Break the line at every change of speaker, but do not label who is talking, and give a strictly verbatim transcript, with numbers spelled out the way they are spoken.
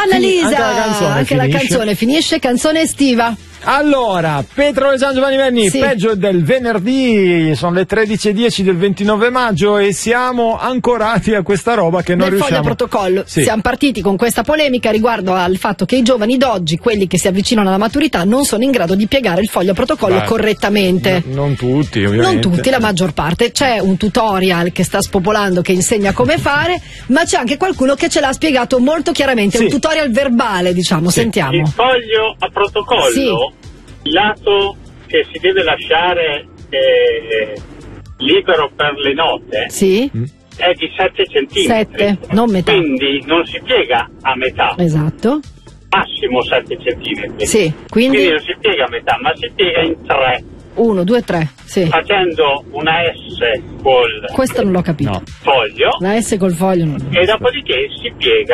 Annalisa,
anche la canzone
anche la
finisce.
canzone finisce, canzone estiva.
Allora, Pietro e Gian Giovanni Verni,
Sì.
peggio del venerdì, sono le tredici e dieci del ventinove maggio e siamo ancorati a questa roba che non
Nel foglio
riusciamo...
protocollo.
Sì.
Siamo partiti con questa polemica riguardo al fatto che i giovani d'oggi, quelli che si avvicinano alla maturità, non sono in grado di piegare il foglio protocollo
Beh,
correttamente.
n- non tutti, ovviamente.
Non tutti, la maggior parte. C'è un tutorial che sta spopolando che insegna come fare, ma c'è anche qualcuno che ce l'ha spiegato molto chiaramente,
Sì.
un tutorial verbale, diciamo,
Sì.
sentiamo.
Il foglio a protocollo,
Sì.
il lato che si deve lasciare eh, libero per le note
Sì,
è di sette centimetri.
sette, non metà.
Quindi non si piega a metà,
Esatto.
massimo sette centimetri.
Sì,
Quindi
quindi
non si piega a metà, ma si piega in tre,
uno, due, tre, sì.
facendo una S col
Questo non l'ho capito.
No.
foglio
La S col foglio non.
e dopodiché si piega